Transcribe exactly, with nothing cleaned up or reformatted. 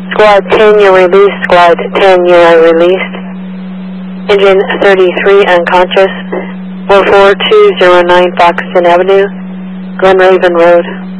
Squad ten, you're released. Squad ten, you are released. Engine thirty-three unconscious. four four two zero nine Foxton Avenue, Glen Raven Road.